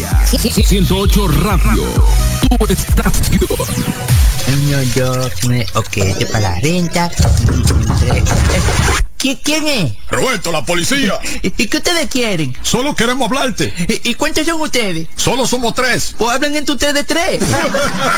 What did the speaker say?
108 Radio, tu estación. Ok, este para la renta. ¿Quién es? Roberto, la policía. ¿Y qué ustedes quieren? Solo queremos hablarte. ¿Y cuántos son ustedes? Solo somos 3. ¿O hablan entre ustedes 3?